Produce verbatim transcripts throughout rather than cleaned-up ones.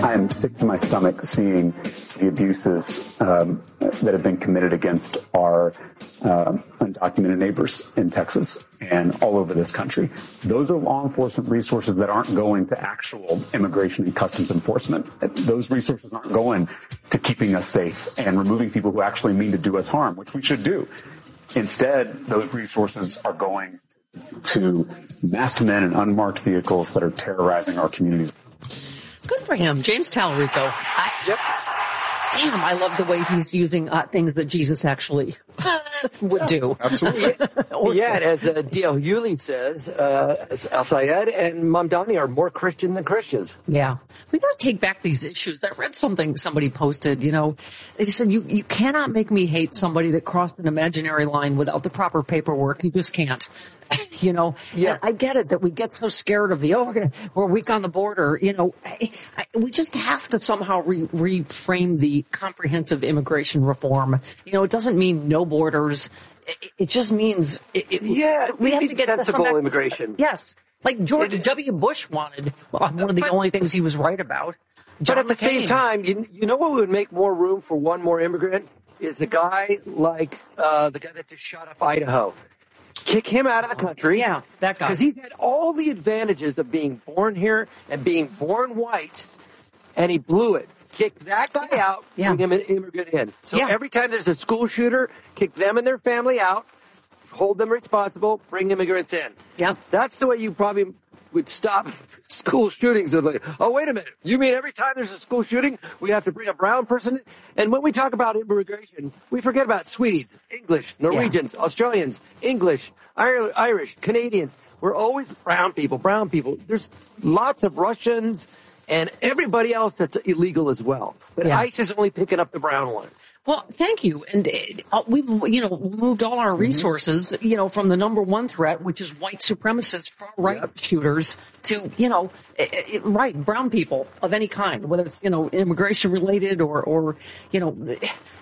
I am sick to my stomach seeing the abuses um, that have been committed against our uh, undocumented neighbors in Texas and all over this country. Those are law enforcement resources that aren't going to actual immigration and customs enforcement. Those resources aren't going to keeping us safe and removing people who actually mean to do us harm, which we should do. Instead, those resources are going to masked men in unmarked vehicles that are terrorizing our communities. Good for him. James Talarico. I, yep. Damn, I love the way he's using uh, things that Jesus actually would do. Absolutely. Yeah, and as uh, D L Hewley says, uh, Al-Sayed and Mamdani are more Christian than Christians. Yeah. We got to take back these issues. I read something somebody posted, you know, they said, you, you cannot make me hate somebody that crossed an imaginary line without the proper paperwork. You just can't. You know, yeah. I get it that we get so scared of the, oh, we're, gonna, we're weak on the border. You know, I, I, we just have to somehow re, reframe the comprehensive immigration reform. You know, it doesn't mean no borders. It, it just means, it, it, yeah, we have to get sensible some, immigration. Yes. Like George it, W. Bush wanted, well, one of the but, only things he was right about. John but at the McCain. same time, you, you know what would make more room for one more immigrant? Is the guy like uh, the guy that just shot up Idaho. Kick him out of the country. Yeah, that guy. Because he's had all the advantages of being born here and being born white, and he blew it. Kick that guy out, yeah. bring him an immigrant in. So yeah. every time there's a school shooter, kick them and their family out, hold them responsible, bring immigrants in. Yeah. That's the way you probably would stop school shootings. They're like, oh, wait a minute. You mean every time there's a school shooting, we have to bring a brown person in? And when we talk about immigration, we forget about Swedes, English, Norwegians, yeah. Australians, English, Irish, Canadians. We're always brown people, brown people. There's lots of Russians and everybody else that's illegal as well. But yeah. ICE is only picking up the brown ones. Well, thank you. And uh, we've, you know, moved all our resources, mm-hmm. you know, from the number one threat, which is white supremacists, far-right yep. shooters, to, you know, it, it, right, brown people of any kind, whether it's, you know, immigration-related or, or, you know,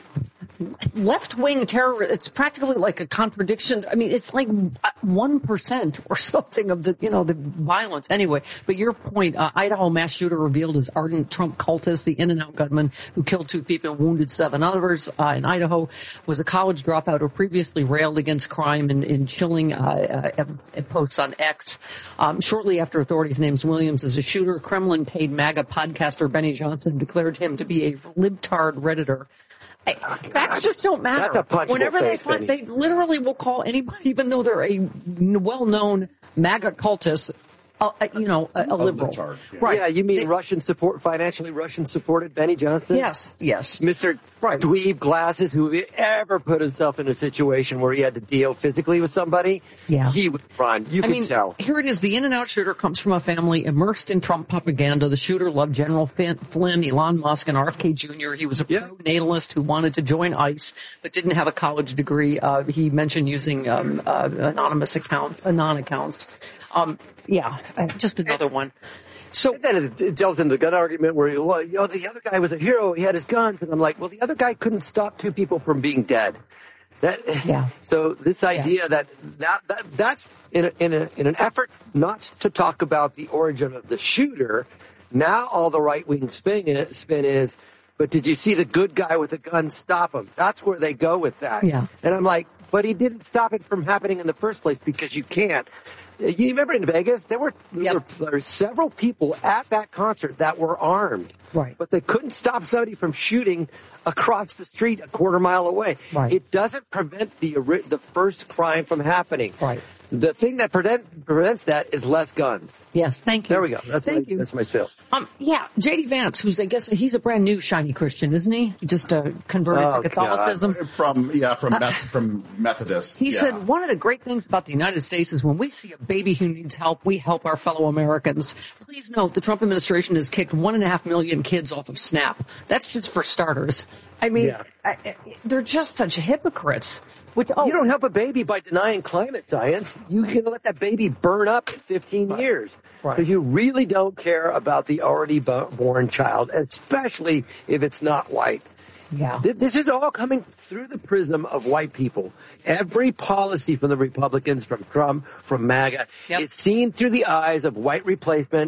left-wing terror. It's practically like a contradiction. I mean, it's like one percent or something of the, you know, the violence. Anyway, but your point, uh, Idaho mass shooter revealed as ardent Trump cultist, the in-and-out gunman who killed two people and wounded seven others uh, in Idaho, was a college dropout who previously railed against crime in, in chilling uh, uh, posts on X. Um, shortly after authorities named Williams as a shooter, Kremlin-paid MAGA podcaster Benny Johnson declared him to be a libtard Redditor. I, facts just don't matter. Whenever they face, find, Benny. they literally will call anybody, even though they're a well-known MAGA cultist, uh, you know, a, a liberal. Charge, yeah. Right. Yeah, you mean they, Russian support, financially Russian supported Benny Johnson? Yes, yes. Mister Right. Dweeb Glasses, who ever put himself in a situation where he had to deal physically with somebody, yeah. he would run. You I can mean, tell. Here it is. The in-and-out shooter comes from a family immersed in Trump propaganda. The shooter loved General Flynn, Elon Musk, and R F K Junior He was a yeah. pro-natalist who wanted to join ICE but didn't have a college degree. Uh, he mentioned using um, uh, anonymous accounts, anon accounts. Um, yeah, uh, just another one. So and then it, it delves into the gun argument where, well, you know, the other guy was a hero. He had his guns. And I'm like, well, the other guy couldn't stop two people from being dead. That, yeah. So this idea yeah. that, that, that that's in a, in a, in an effort not to talk about the origin of the shooter. Now all the right wing spin is, spin is, but did you see the good guy with a gun stop him? That's where they go with that. Yeah. And I'm like, but he didn't stop it from happening in the first place because you can't. You remember in Vegas, there were, there, yep. were, there were several people at that concert that were armed. Right. But they couldn't stop somebody from shooting across the street a quarter mile away. Right. It doesn't prevent the the first crime from happening. Right. The thing that prevent, prevents that is less guns. Yes, thank you. There we go. That's thank my, you. That's my spiel. Um, yeah, J D Vance, who's, I guess, he's a brand new shiny Christian, isn't he? Just uh, converted oh, to Catholicism. God. From, yeah, from, Meth- from Methodist. He yeah. said, one of the great things about the United States is when we see a baby who needs help, we help our fellow Americans. Please note, the Trump administration has kicked one and a half million kids off of SNAP. That's just for starters. I mean, yeah. I, I, they're just such hypocrites. Which, oh, you don't help a baby by denying climate science. You can let that baby burn up in fifteen right. years. Right. Because you really don't care about the already born child, especially if it's not white. Yeah. This is all coming through the prism of white people. Every policy from the Republicans, from Trump, from MAGA, yep. it's seen through the eyes of white replacement,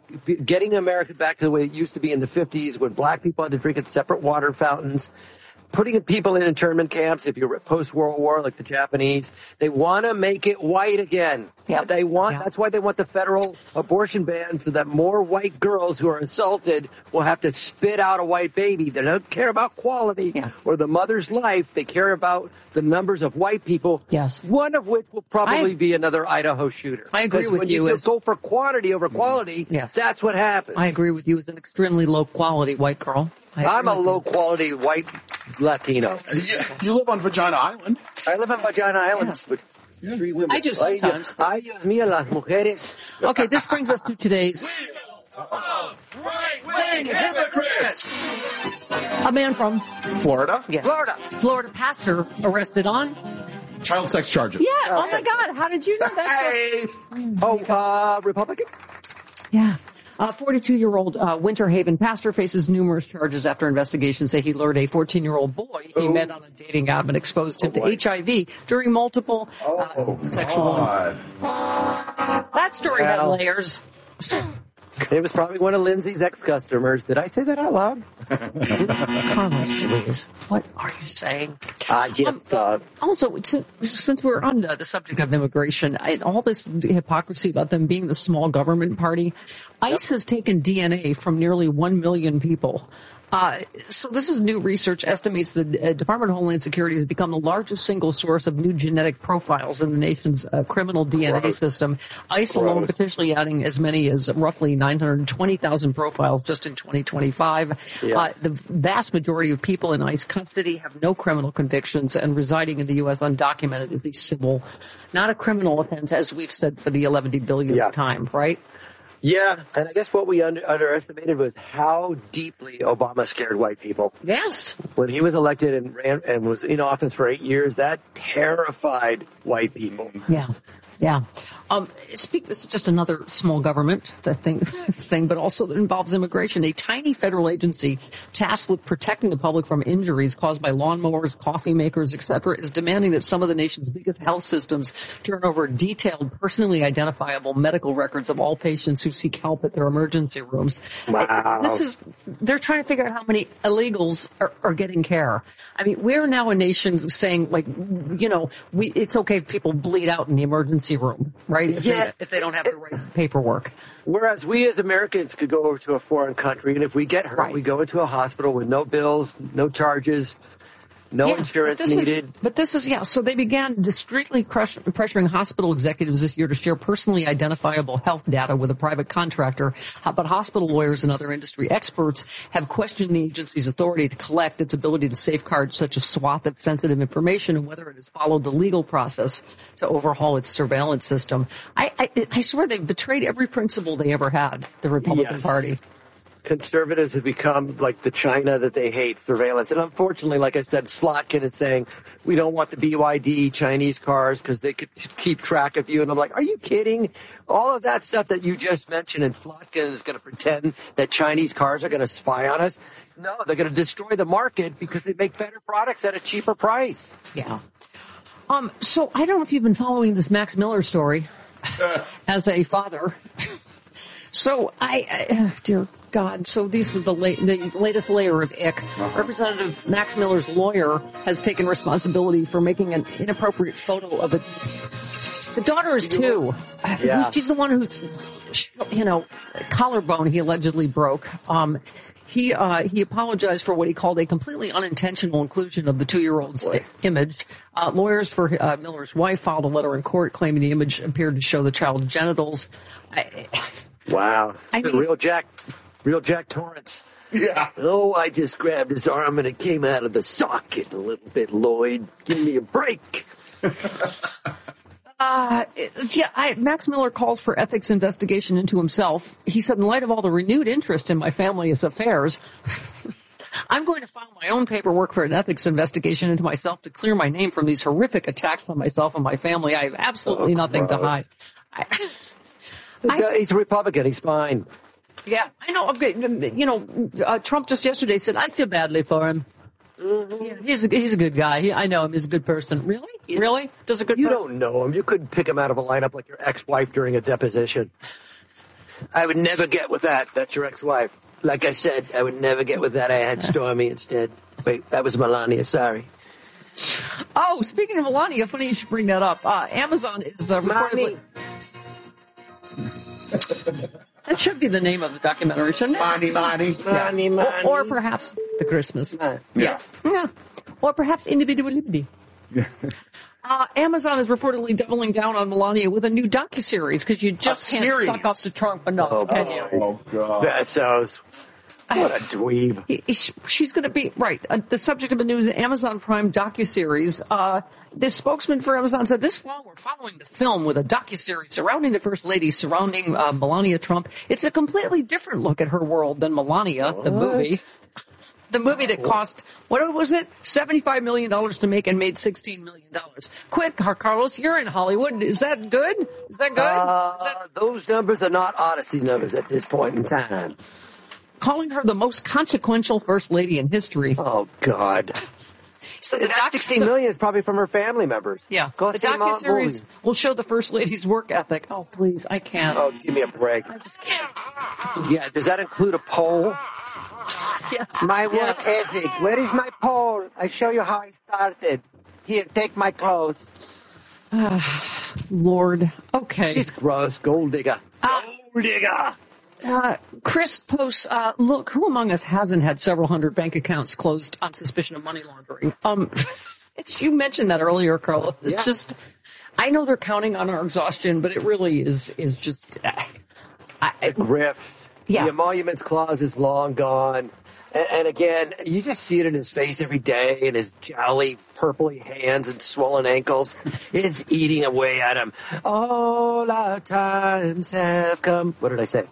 getting America back to the way it used to be in the fifties when black people had to drink at separate water fountains, putting people in internment camps if you're post-World War like the Japanese. They want to make it white again. Yeah. They want, yeah. That's why they want the federal abortion ban so that more white girls who are assaulted will have to spit out a white baby. They don't care about quality yeah. or the mother's life. They care about the numbers of white people. Yes. One of which will probably I, be another Idaho shooter. I agree with when you. you As, go for quantity over quality, yes. that's what happens. I agree with you as an extremely low quality white girl. I'm a low quality white Latino. You, you live on Vagina Island. I live on Vagina Island. Yes. With Yeah. three women. I do sometimes. Ay, Dios mío, las mujeres. Okay, this brings us to today's. Right-wing hypocrites. A man from Florida. yeah. Florida. Florida pastor arrested on. Child sex charges. Yeah. Oh my God. How did you know that? Hey. Oh, uh, Republican? Yeah. A forty-two-year-old uh, Winter Haven pastor faces numerous charges after investigations say he lured a fourteen-year-old boy he oh. met on a dating app and exposed him Oh, to H I V during multiple uh, Oh, sexual. God. That story had Well. layers. It was probably one of Lindsay's ex-customers. Did I say that out loud? Carlos, please. What are you saying? I just, uh, Also, since, since we're on the, the subject of immigration, I, all this hypocrisy about them being the small government party, ICE has taken D N A from nearly one million people. Uh, so this is new research estimates the uh, Department of Homeland Security has become the largest single source of new genetic profiles in the nation's uh, criminal D N A Gross. system. ICE alone Gross. potentially adding as many as roughly nine hundred twenty thousand profiles just in twenty twenty-five. Yeah. Uh, the vast majority of people in ICE custody have no criminal convictions, and residing in the U S undocumented is a civil, not a criminal offense, as we've said for the eleven billionth Yeah. time, right? yeah. And I guess what we under, underestimated was how deeply Obama scared white people. Yes. When he was elected and ran and was in office for eight years, that terrified white people. Yeah. Yeah. Um, speak, this is just another small government that thing, thing, but also that involves immigration. A tiny federal agency tasked with protecting the public from injuries caused by lawnmowers, coffee makers, et cetera, is demanding that some of the nation's biggest health systems turn over detailed, personally identifiable medical records of all patients who seek help at their emergency rooms. Wow. This is, they're trying to figure out how many illegals are, are getting care. I mean, we're now a nation saying, like, you know, we, it's okay if people bleed out in the emergency room, right? If, Yeah. they, if they don't have the right paperwork. Whereas we as Americans could go over to a foreign country, and if we get hurt, Right. we go into a hospital with no bills, no charges, no Yeah, insurance but this needed. Is, but this is, yeah, so they began discreetly crush, pressuring hospital executives this year to share personally identifiable health data with a private contractor. Uh, But hospital lawyers and other industry experts have questioned the agency's authority to collect, its ability to safeguard such a swath of sensitive information, and whether it has followed the legal process to overhaul its surveillance system. I, I, I swear they've betrayed every principle they ever had, the Republican Yes. Party. Conservatives have become like the China that they hate, surveillance. And unfortunately, like I said, Slotkin is saying, we don't want the B Y D Chinese cars because they could keep track of you. And I'm like, are you kidding? All of that stuff that you just mentioned, and Slotkin is going to pretend that Chinese cars are going to spy on us. No, they're going to destroy the market because they make better products at a cheaper price. Yeah. Um, so I don't know if you've been following this Max Miller story as a father. So I, I uh, dear God, so this is the, late, the latest layer of ick. Uh-huh. Representative Max Miller's lawyer has taken responsibility for making an inappropriate photo of it. The daughter is two. Yeah. She's the one who's, you know, collarbone he allegedly broke. Um, He uh, he apologized for what he called a completely unintentional inclusion of the two-year-old's Boy. image. Uh, lawyers for uh, Miller's wife filed a letter in court claiming the image appeared to show the child's genitals. I, Wow. I It's a mean- real Jack, real Jack Torrance. Yeah. Oh, I just grabbed his arm and it came out of the socket a little bit, Lloyd. Give me a break. Uh, yeah, I, Max Miller calls for ethics investigation into himself. He said, in light of all the renewed interest in my family's affairs, I'm going to file my own paperwork for an ethics investigation into myself to clear my name from these horrific attacks on myself and my family. I have absolutely Oh, nothing to gross. hide. I, I- He's a Republican. He's fine. yeah, I know. Okay, you know, uh, Trump just yesterday said, I feel badly for him. Yeah, he's a, he's a good guy. He, I know him. He's a good person. Really? Really? Does a good You person? don't know him. You couldn't pick him out of a lineup like your ex-wife during a deposition. I would never get with that. That's your ex-wife. Like I said, I would never get with that. I had Stormy instead. Wait, that was Melania. Sorry. Oh, speaking of Melania, funny you should bring that up. Uh, Amazon is uh, reportedly... That should be the name of the documentary, shouldn't it? Money, money. Money, money. Or, or perhaps the Christmas. Yeah. Yeah. yeah. Or perhaps individuality. Uh, Amazon is reportedly doubling down on Melania with a new docuseries because you just A can't series. suck up to Trump enough, Oh, can boy. you? Oh, God. That sounds... What a dweeb. He- he- She's going to be, right, uh, the subject of the news, Amazon Prime docuseries. Uh, the spokesman for Amazon said this fall we're following the film with a docuseries surrounding the First Lady, surrounding uh, Melania Trump. It's a completely different look at her world than Melania, the movie. The movie that cost, what was it, seventy-five million dollars to make and made sixteen million dollars. Quick, Carlos, you're in Hollywood. Is that good? Is that good? Uh, Is that, those numbers are not Odyssey numbers at this point in time. calling her the most consequential First Lady in history. Oh, God. So the That doc- sixteen million is probably from her family members. Yeah. Go The see Mount docuseries Movies. will show the First Lady's work ethic. Oh, please, I can't. Oh, give me a break. I just can't. Yeah, does that include a poll? Yes. My work Yes. ethic. Where is my poll? I show you how I started. Here, take my clothes. Lord. Okay. She's gross. Gold digger. Gold digger. Uh, Chris posts, uh, look, who among us hasn't had several hundred bank accounts closed on suspicion of money laundering? Um, it's, you mentioned that earlier, Carlos. It's Yeah. just, I know they're counting on our exhaustion, but it really is, is just, uh, I, I, Grift. Yeah. The emoluments clause is long gone. And, and again, you just see it in his face every day, in his jowly, purpley hands and swollen ankles. It's eating away at him. All our times have come. What did I say?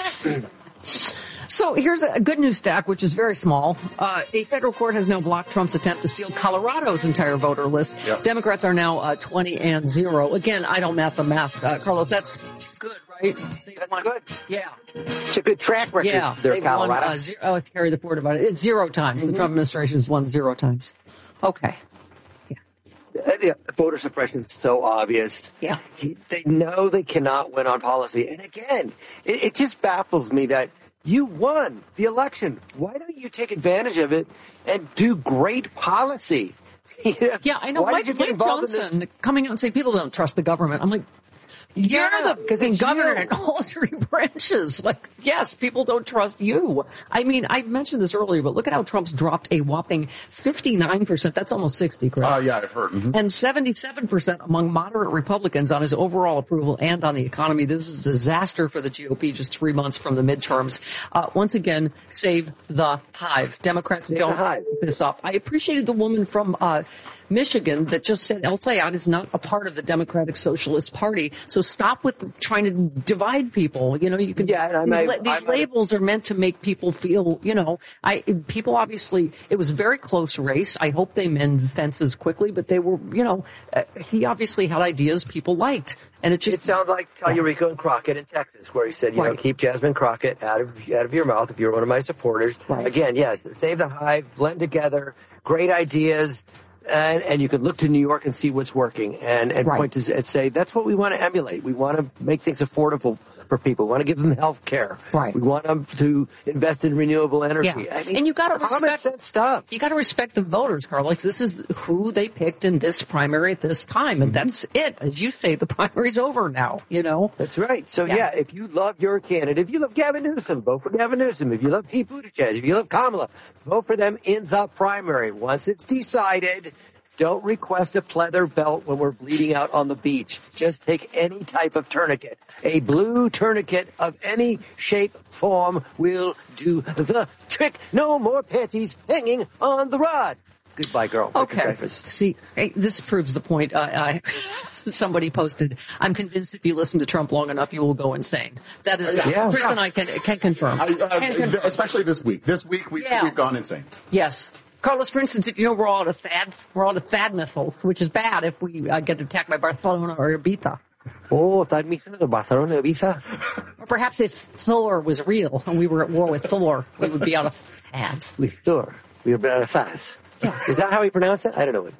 So here's a good news stack, which is very small. Uh, a federal court has now blocked Trump's attempt to steal Colorado's entire voter list. Yep. Democrats are now uh, twenty and zero. Again, I don't math the math. Uh, Carlos, that's good, right? They That's won- good. Yeah. It's a good track record Yeah. there, They've won, Colorado. uh, zero, oh, Terry the Ford about it. It's zero times. The Trump administration's won zero times. Okay. Uh, yeah, voter suppression is so obvious. Yeah. He, they know they cannot win on policy. And again, it, it just baffles me that you won the election. Why don't you take advantage of it and do great policy? Yeah, I know. Why Mike, did you get Mike involved in this? Johnson coming out and say people don't trust the government. I'm like, you're Yeah, the 'cause it's governor you. in all three branches. Like, yes, people don't trust you. I mean, I mentioned this earlier, but look at how Trump's dropped a whopping fifty-nine percent. That's almost sixty, Chris. Oh, yeah, I've heard. Mhm. And seventy-seven percent among moderate Republicans on his overall approval and on the economy. This is a disaster for the G O P just three months from the midterms. Uh, once again, save the hive. Democrats Save don't the hive. keep this up. I appreciated the woman from uh, Michigan that just said El Sayed is not a part of the Democratic Socialist Party. So stop with trying to divide people. You know, you can. Yeah, and I these might- la- these I might- labels are meant to make people feel. You know, I people obviously it was a very close race. I hope they mend fences quickly, but they were. You know, uh, he obviously had ideas people liked, and it just It sounds like Tallurico and Crockett in Texas, where he said, you know, Right. keep Jasmine Crockett out of out of your mouth if you're one of my supporters. Right. Again, yes, save the hive, blend together, great ideas, and and you can look to New York and see what's working, and and Right. point to and say that's what we want to emulate. We want to make things affordable for people. We want to give them health care. Right. We want them to invest in renewable energy. Yeah. I mean, And you gotta common respect- sense stuff. you got to respect the voters, Carl. Like this is who they picked in this primary at this time, and that's it. As you say, the primary's over now. You know. That's right. So Yeah. yeah. if you love your candidate, if you love Gavin Newsom, vote for Gavin Newsom. If you love Pete Buttigieg, if you love Kamala, vote for them in the primary. Once it's decided, don't request a pleather belt when we're bleeding out on the beach. Just take any type of tourniquet. A blue tourniquet of any shape, form will do the trick. No more panties hanging on the rod. Goodbye, girl. Make your Okay. breakfast. See, hey, this proves the point. Uh, I, somebody posted, I'm convinced if you listen to Trump long enough, you will go insane. That is, Yeah. Chris and I can, can confirm. I, uh, Can confirm. especially this week. This week, we, Yeah. we've gone insane. Yes. Carlos, for instance, you know, we're all out of Thad, we're all out of Thad missiles, which is bad if we uh, get attacked by Barcelona or Ibiza. Oh, that means the Barcelona Ibiza. Or perhaps if Thor was real and we were at war with Thor, we would be out of Thads. With Thor. We are out of size. Is that how we pronounce it? I don't know.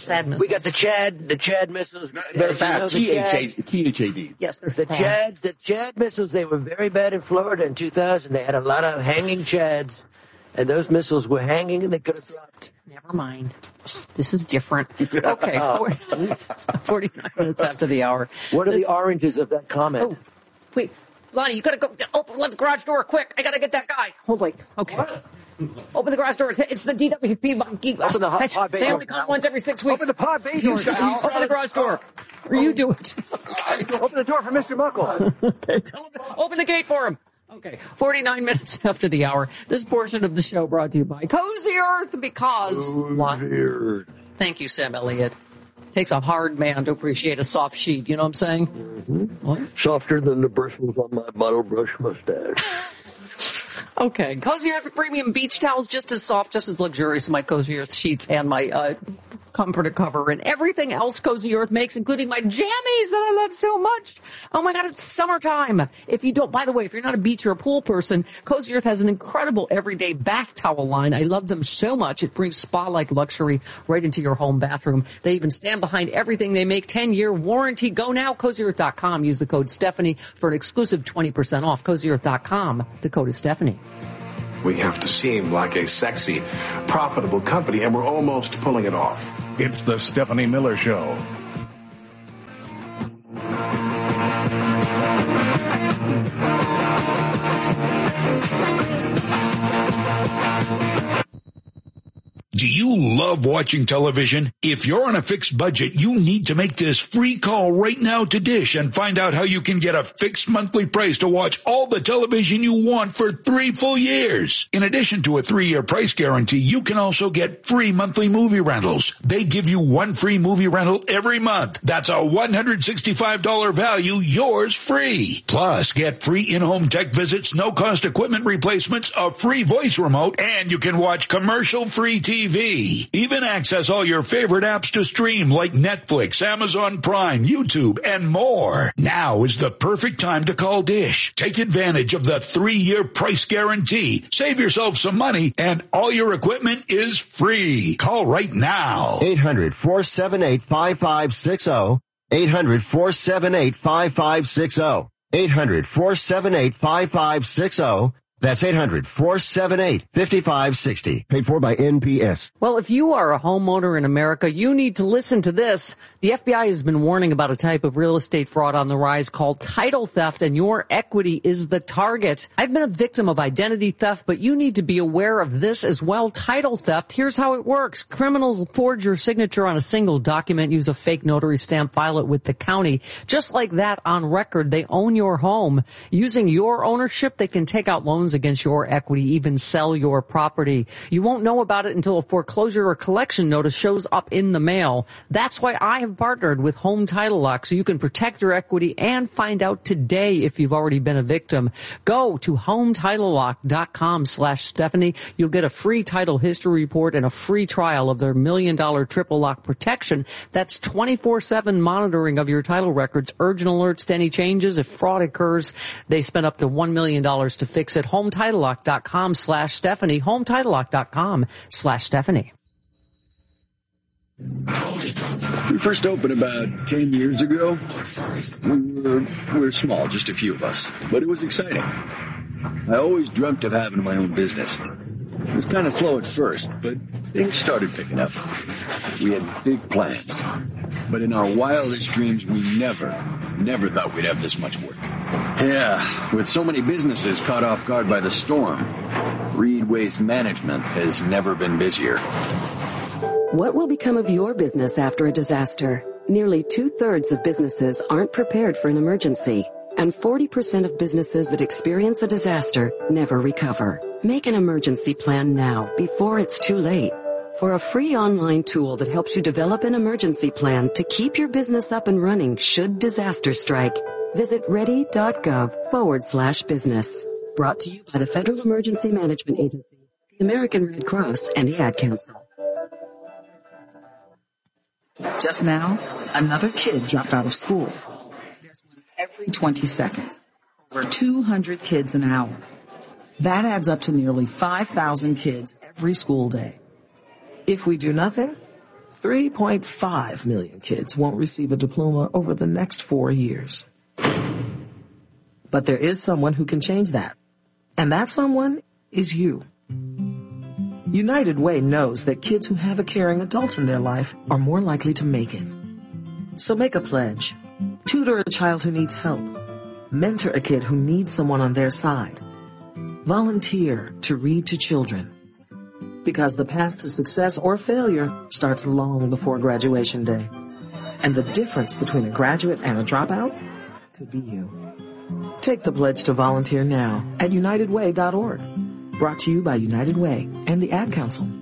Sad missiles. We got the Chad, the Chad missiles. They're You know fat. the T H A Chad? T H A D. Yes, they're The fat. Chad, the Chad missiles, they were very bad in Florida in two thousand. They had a lot of hanging Chads, and those missiles were hanging and they could have dropped. Never mind. This is different. Okay, forty, forty-nine minutes after the hour. What are This- the oranges of that comment? Oh, wait. Lonnie, you gotta go. Open let the garage door quick. I gotta get that guy. Hold on. Okay. Open the garage door. It's the D W P monkey. Open the hot- hot bay They door only come now. once every six weeks. Open the pod bay door. He's- he's- Open the garage door. Or you do it. Open the door for Mister Muckle. Okay, tell him to open the gate for him. Okay, forty-nine minutes after the hour. This portion of the show brought to you by Cozy Earth because what? Thank you, Sam Elliott. Takes a hard man to appreciate a soft sheet. You know what I'm saying? Mm-hmm. What? Softer than the bristles on my bottle brush mustache. Okay, Cozy Earth premium beach towels, just as soft, just as luxurious as my Cozy Earth sheets and my uh, comforter cover and everything else Cozy Earth makes, including my jammies that I love so much. Oh my God, it's summertime. If you don't, by the way, if you're not a beach or a pool person, Cozy Earth has an incredible everyday bath towel line. I love them so much. It brings spa-like luxury right into your home bathroom. They even stand behind everything they make. ten-year warranty. Go now, cozy earth dot com. Use the code Stephanie for an exclusive twenty percent off. cozy earth dot com. The code is Stephanie. We have to seem like a sexy, profitable company, and we're almost pulling it off. It's the Stephanie Miller Show. Do you love watching television? If you're on a fixed budget, you need to make this free call right now to Dish and find out how you can get a fixed monthly price to watch all the television you want for three full years. In addition to a three-year price guarantee, you can also get free monthly movie rentals. They give you one free movie rental every month. That's a one hundred sixty-five dollars value, yours free. Plus, get free in-home tech visits, no-cost equipment replacements, a free voice remote, and you can watch commercial-free T V. Even access all your favorite apps to stream like Netflix, Amazon Prime, YouTube, and more. Now is the perfect time to call Dish. Take advantage of the three-year price guarantee. Save yourself some money, and all your equipment is free. Call right now. eight hundred, four seven eight, five five six zero. eight hundred, four seven eight, five five six zero. eight hundred, four seven eight, five five six zero. That's eight hundred, four seven eight, five five six zero. Paid for by N P S. Well, if you are a homeowner in America, you need to listen to this. The F B I has been warning about a type of real estate fraud on the rise called title theft, and your equity is the target. I've been a victim of identity theft, but you need to be aware of this as well. Title theft, here's how it works. Criminals forge your signature on a single document, use a fake notary stamp, file it with the county. Just like that, on record, they own your home. Using your ownership, they can take out loans against your equity, even sell your property. You won't know about it until a foreclosure or collection notice shows up in the mail. That's why I have partnered with Home Title Lock, so you can protect your equity and find out today if you've already been a victim. Go to home title lock dot com slash Stephanie. You'll get a free title history report and a free trial of their million dollar triple lock protection. That's twenty-four seven monitoring of your title records, urgent alerts to any changes. If fraud occurs, they spend up to one million dollars to fix it. home title lock dot com slash Stephanie. home title lock dot com slash Stephanie. We first opened about ten years ago. We were, we were small, just a few of us, but it was exciting. I always dreamt of having my own business. It was kind of slow at first, but things started picking up. We had big plans, but in our wildest dreams, we never, never thought we'd have this much work. Yeah, with so many businesses caught off guard by the storm, Reed Waste Management has never been busier. What will become of your business after a disaster? Nearly two-thirds of businesses aren't prepared for an emergency, and forty percent of businesses that experience a disaster never recover. Make an emergency plan now, before it's too late. For a free online tool that helps you develop an emergency plan to keep your business up and running should disaster strike, visit ready.gov forward slash business. Brought to you by the Federal Emergency Management Agency, the American Red Cross, and the Ad Council. Just now, another kid dropped out of school. There's one every twenty seconds. Over two hundred kids an hour. That adds up to nearly five thousand kids every school day. If we do nothing, three point five million kids won't receive a diploma over the next four years. But there is someone who can change that. And that someone is you. United Way knows that kids who have a caring adult in their life are more likely to make it. So make a pledge. Tutor a child who needs help. Mentor a kid who needs someone on their side. Volunteer to read to children. Because the path to success or failure starts long before graduation day. And the difference between a graduate and a dropout could be you. Take the pledge to volunteer now at united way dot org. Brought to you by United Way and the Ad Council.